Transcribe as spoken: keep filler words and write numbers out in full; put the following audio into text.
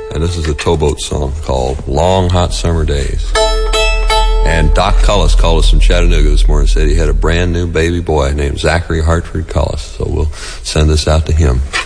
And this is a towboat song called Long Hot Summer Days. And Doc Cullis called us from Chattanooga this morning and said he had a brand new baby boy named Zachary Hartford Cullis. So we'll send this out to him.